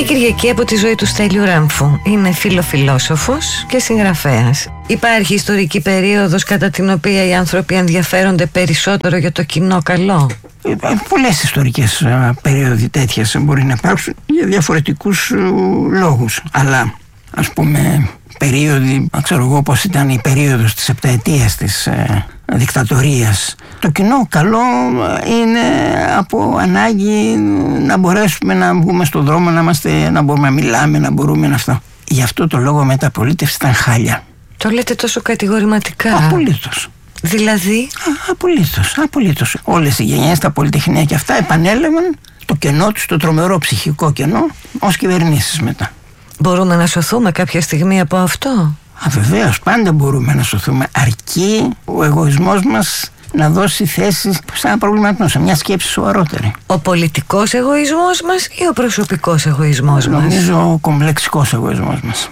Η Κυριακή από τη ζωή του Στέλιου Ράμφου. Είναι φιλοφιλόσοφος και συγγραφέας. Υπάρχει ιστορική περίοδος κατά την οποία οι άνθρωποι ενδιαφέρονται περισσότερο για το κοινό καλό? Πολλές ιστορικές περίοδοι τέτοιες μπορεί να υπάρξουν για διαφορετικούς λόγους. Αλλά ας πούμε περίοδοι, ξέρω εγώ πώς ήταν η περίοδος της επταετίας της δικτατορίας. Το κοινό καλό είναι από ανάγκη να μπορέσουμε να βγούμε στον δρόμο, να μπορούμε να μιλάμε, να μπορούμε να αυτό. Γι' αυτό το λόγο μεταπολίτευση ήταν χάλια. Το λέτε τόσο κατηγορηματικά? Απολύτως. Δηλαδή? Απολύτως. Όλες οι γενιές, τα πολυτεχνία και αυτά επανέλαβαν το κενό τους, το τρομερό ψυχικό κενό, ως κυβερνήσεις μετά. Μπορούμε να σωθούμε κάποια στιγμή από αυτό? Βεβαίως, πάντα μπορούμε να σωθούμε, αρκεί ο εγωισμός μας να δώσει θέση σε ένα προβληματισμό, σε μια σκέψη σοβαρότερη. Ο πολιτικός εγωισμός μας ή ο προσωπικός εγωισμός μας? Νομίζω ο κομπλεξικός εγωισμός μας.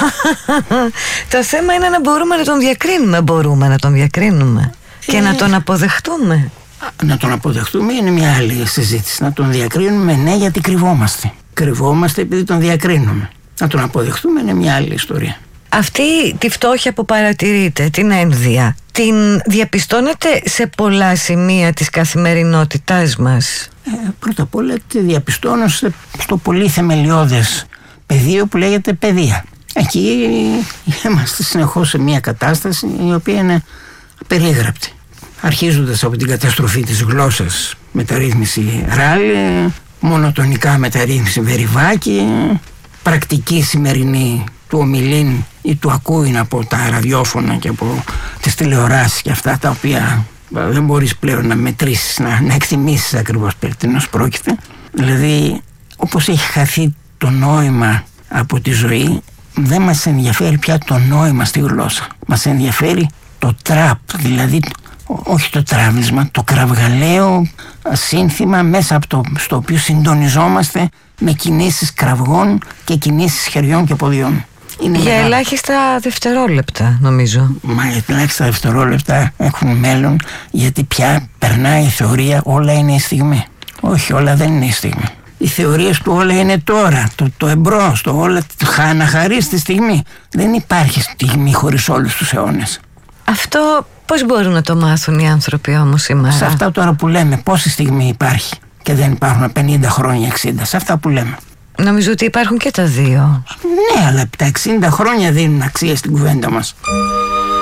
Το θέμα είναι να μπορούμε να τον διακρίνουμε. Μπορούμε να τον διακρίνουμε και να τον αποδεχτούμε. Να τον αποδεχτούμε είναι μια άλλη συζήτηση. Να τον διακρίνουμε, ναι, γιατί κρυβόμαστε. Κρυβόμαστε επειδή τον διακρίνουμε. Να τον αποδεχτούμε είναι μια άλλη ιστορία. Αυτή τη φτώχεια που παρατηρείτε, την ένδυα, την διαπιστώνετε σε πολλά σημεία της καθημερινότητάς μας? Πρώτα απ' όλα τη διαπιστώνω στο πολύ θεμελιώδες πεδίο που λέγεται παιδεία. Εκεί είμαστε συνεχώς σε μια κατάσταση η οποία είναι απερίγραπτη. Αρχίζοντας από την καταστροφή της γλώσσας, μεταρρύθμιση Ράλη, μονοτονικά μεταρρύθμιση Βεριβάκη, πρακτική σημερινή του ομιλήν ή του ακούειν από τα ραδιόφωνα και από τις τηλεοράσεις και αυτά τα οποία δεν μπορείς πλέον να μετρήσεις, να εκτιμήσεις ακριβώς περί τίνος πρόκειται. Δηλαδή, όπως έχει χαθεί το νόημα από τη ζωή, δεν μας ενδιαφέρει πια το νόημα στη γλώσσα. Μας ενδιαφέρει το τραπ, δηλαδή όχι το τράβησμα, το κραυγαλαίο σύνθημα μέσα από στο οποίο συντονιζόμαστε με κινήσεις κραυγών και κινήσεις χεριών και ποδιών. Είναι για ελάχιστα δευτερόλεπτα, νομίζω. Μα για ελάχιστα δευτερόλεπτα έχουν μέλλον, γιατί πια περνάει η θεωρία όλα είναι η στιγμή. Όχι, όλα δεν είναι η στιγμή. Οι θεωρίες του όλα είναι τώρα, το εμπρός, το όλα να χαρείς τη στιγμή. Δεν υπάρχει στιγμή χωρίς όλους τους αιώνες. Αυτό πώς μπορούν να το μάθουν οι άνθρωποι όμως σήμερα? Σε αυτά τώρα που λέμε, πόση στιγμή υπάρχει και δεν υπάρχουν 50 χρόνια, 60, σε αυτά που λέμε. Νομίζω ότι υπάρχουν και τα δύο. Ναι, αλλά τα 60 χρόνια δίνουν αξία στην κουβέντα μας.